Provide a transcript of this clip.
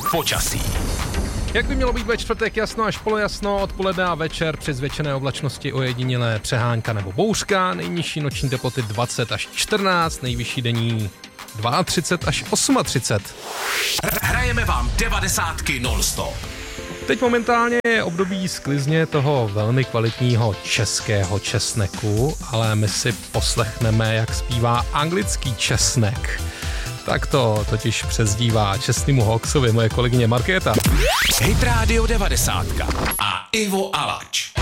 počasí. Jak by mělo být ve čtvrtek jasno až polojasno, odpoledne a večer při zvětšené oblačnosti ojedinělé přehánka nebo bouřka, nejnižší noční teploty 20 až 14, nejvyšší denní 32 až 38. Hrajeme vám 90 non-stop. Teď momentálně je období sklizně toho velmi kvalitního českého česneku, ale my si poslechneme, jak zpívá anglický česnek. Tak to totiž přezdívá čestnému Hawksovi moje kolegyně Markéta. Hit Radio 90 a Ivo Alač.